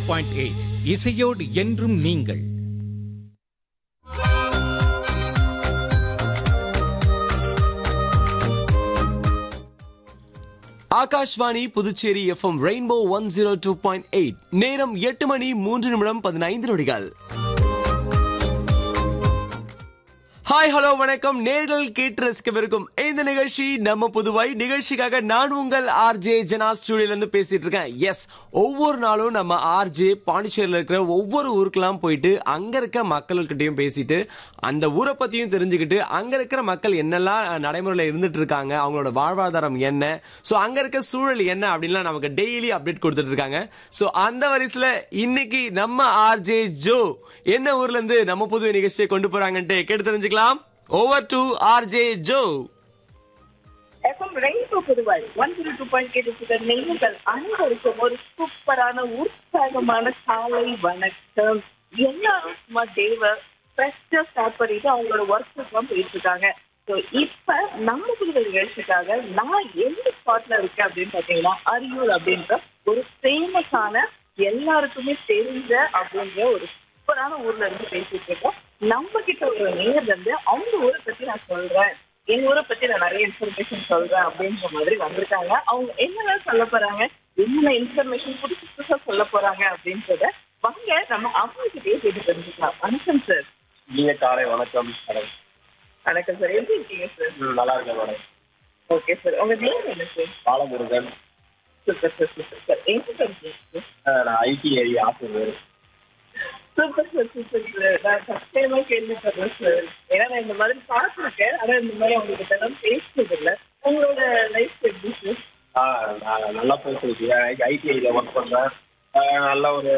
102.8 இசையோடு என்றும் நீங்கள். Akashvani Puducherry FM rainbow 102.8. நேரம் 8 மணி 3 நிமிடம் 15 நொடிகள். ஹாய் ஹலோ வணக்கம். நேர்கள் கேட்டு ரசிக்கவிருக்கும் இந்த நிகழ்ச்சி நம்ம புதுவை நிகழ்ச்சிக்காக நான் உங்கள் ஆர்ஜே ஜனா ஸ்டுடியோல இருந்து பேசிட்டு இருக்கேன். எஸ், ஒவ்வொரு நாளும் நம்ம ஆர்ஜே பாண்டிச்சேரியில இருக்கிற ஒவ்வொரு ஊருக்கெல்லாம் போயிட்டு அங்க இருக்க மக்கள்கிட்டயும் பேசிட்டு அந்த ஊரை பத்தியும் தெரிஞ்சுக்கிட்டு அங்க இருக்கிற மக்கள் என்னெல்லாம் நடைமுறையில இருந்துட்டு இருக்காங்க, அவங்களோட வாழ்வாதாரம் என்ன, சோ அங்க இருக்க சூழல் என்ன அப்படின்லாம் நமக்கு டெய்லி அப்டேட் கொடுத்துட்டு இருக்காங்க. சோ அந்த வரிசையில இன்னைக்கு நம்ம ஆர்ஜே ஜோ என்ன ஊர்ல இருந்து நம்ம புதுவை நிகழ்ச்சியை கொண்டு போறாங்கன்ட்டு கேட்டு தெரிஞ்சுக்கலாம். Over to RJ Joe. FM rainbow Puduvai 102.8 நீங்கள் அனைவருக்கும் ஒரு சூப்பரான உற்சாகமான காலை வணக்கம். எல்லாரும் சும்மா டேவை ஃப்ரெஷ்ஷா ஸ்டார்ட் பண்ணிட்டு அவங்களோட ஒர்க்குக்கெல்லாம் போயிட்டு இருக்காங்க. ஸோ இப்ப நம்ம புதுவை நிகழ்ச்சிக்காக நான் எந்த ஸ்பாட்ல இருக்கேன் அப்படின்னு பாத்தீங்கன்னா அரியூர் அப்படின்ற ஒரு ஃபேமஸான எல்லாருக்குமே தெரிஞ்ச அப்படின்ற ஒரு சூப்பரான ஊர்ல இருந்து பேசிட்டு இருக்கோம். நம்ம கிட்ட ஒரு நேர் வந்து அவங்க ஊரை பத்தி நான் சொல்றேன், எங்க ஊரை பத்தி நான் நிறைய இன்ஃபர்மேஷன் சொல்றேன் அப்படின்ற மாதிரி வந்திருக்காங்க. அவங்க என்னெல்லாம் சொல்ல போறாங்க, என்னென்ன இன்ஃபர்மேஷன் புதுசு புதுசா சொல்ல போறாங்க அப்படின்றத வாங்க நம்ம அவங்ககிட்டயே கேட்டு தெரிஞ்சுக்கலாம். வணக்கம் சார். நீங்க காலை வணக்கம். வணக்கம் சார், எப்படி இருக்கீங்க சார்? நல்லா இருக்கேன் மேடம். ஓகே சார், உங்க நேம் என்ன sir? Balamurugan. Super sir, super sir. எங்க சார் இருக்கீங்க? நான் ஐடிஐ ஆசிரியர். Super sir, super sir. நான் ஃபர்ஸ்ட் டைமா கேள்விப்படுறேன் சார். ஏன்னா நான் இந்த மாதிரி பார்த்துருக்கேன், ஆனா இந்த மாதிரி அவங்ககிட்ட எல்லாம் பேசுறது இல்லை. உங்களோட லைஃப் எப்படி சார்? நான் நல்லா போயிட்டு ஐடிஐல ஒர்க் பண்றேன். நல்ல ஒரு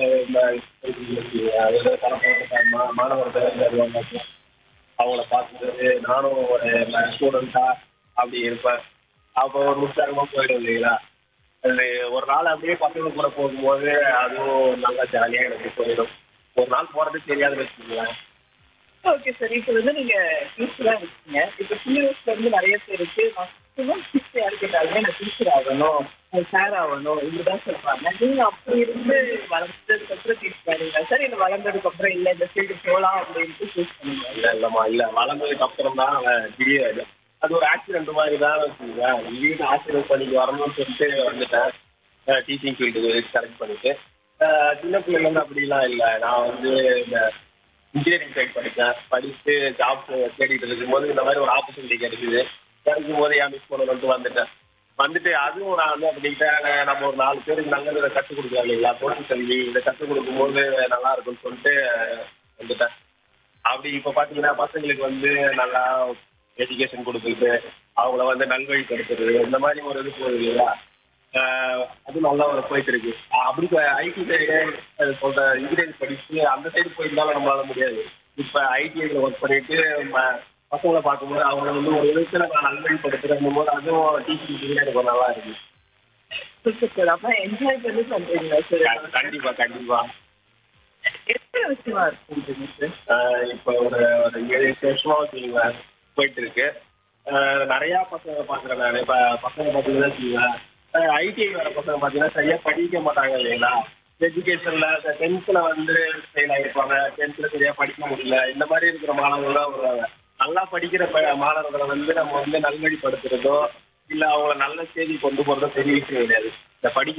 மாணவர்கள் அவங்கள பார்த்துட்டு நானும் ஒரு ஸ்டூடெண்டா அப்படி இருப்பேன். அப்போ ஒரு உற்சாகமா போயிடும் இல்லைங்களா. அது ஒரு நாள் அப்படியே பசங்க கூட போகும்போது அதுவும் நல்லா ஜாலியா எனக்கு போயிடும். ஒரு நாள் போறது தெரியாதுன்னு வச்சுக்கோங்களேன். ஓகே சார், இப்போ வந்து நீங்க டீச்சரா இருக்கீங்க. இப்போ சின்ன வயசுல இருந்து நிறைய பேர் இருக்கு டீச்சர் யாருக்கிட்டாலுமே நான் டீச்சர் ஆகணும், சார் ஆகணும் இப்படிதான் சொல்றாங்க. நீங்க அப்படி இருந்து வளர்ந்ததுக்கு அப்புறம் டீச்சர் ஆகிறீங்களா சார், இல்லை வளர்ந்ததுக்கு அப்புறம் இல்லை இந்த ஃபீல்டு போகலாம் அப்படின்ட்டு சூஸ் பண்ணுங்க? இல்லம்மா, இல்ல வளர்ந்ததுக்கு அப்புறம் தான் தெரியாது. அது ஒரு ஆக்சிடென்ட் மாதிரி தான் வச்சுக்கோங்க. வீட்டு ஆசிரியர் பணிக்கு வரணும்னு சொல்லிட்டு வந்துட்டேன். டீச்சிங் ஃபீல்டு செலக்ட் பண்ணிட்டு சின்ன பிள்ளைங்க அப்படிலாம் இல்லை. நான் வந்து இந்த இன்ஜினியரிங் சைட் படித்து ஜாப் தேடிட்டு இருக்கும்போது இந்த மாதிரி ஒரு ஆப்பர்ச்சுனிட்டி கிடைக்கும் போது ஏன் மிஸ் பண்ணணும்னு வந்துட்டு அதுவும் நான் வந்து அப்படின்ட்டு நம்ம ஒரு 4 பேருக்கு நல்லது இதை கற்றுக் கொடுக்கலாம் இல்லைங்களா. தொழில் கல்வி இதை கற்றுக் கொடுக்கும்போது நல்லா இருக்கும்னு சொல்லிட்டு வந்துட்டேன். அப்படி இப்போ பார்த்தீங்கன்னா பசங்களுக்கு வந்து நல்லா எஜுகேஷன் கொடுத்துட்டு அவங்கள வந்து நல்வழிப்படுத்துறது இந்த மாதிரி ஒரு இது போகுது இல்லையா. அது நல்லா ஒரு போயிட்டு இருக்கு. அப்படி ஐடி சைடு சொல்ற இன்ஜினியரிங் படிச்சு அந்த சைடு போயிருந்தாலும் நம்மளால முடியாது. இப்ப ஐடிஐல ஒர்க் பண்ணிட்டு பசங்களை பார்க்கும்போது அவங்க வந்து ஒரு விதத்துல நான் நல்வழிப்படுத்துறேன் போது அதுவும் டீச்சிங் எனக்கு நல்லா இருக்கு. சார் அப்ப என்ஜாய் பண்ணி பண்றீங்களா சார்? கண்டிப்பா கண்டிப்பா. எத்தனை வருஷமா இருக்குங்க சார்? இப்ப ஒரு 7-8 வருஷமா வச்சுக்கீங்களா போயிட்டு இருக்கு. நிறைய பசங்க பாக்குறேன் நான். இப்ப பசங்க பார்த்தீங்கன்னா வச்சுக்கீங்களா, ஐடிஐ வர பசங்க பார்த்தீங்கன்னா சரியா படிக்க மாட்டாங்க இல்லைங்களா. எஜுகேஷன்ல 10th வந்து ஃபெயில் ஆகிருப்பாங்க, 10th சரியா படிக்க முடியல. இந்த மாதிரி இருக்கிற மாணவர்கள் தான் வருவாங்க. நல்லா படிக்கிற மாணவர்களை வந்து நம்ம வந்து நல்வழிப்படுத்துறதோ இல்லை அவங்கள நல்ல செய்தி கொண்டு போறதோ பெரிய விஷயம் கிடையாது. இந்த படிக்க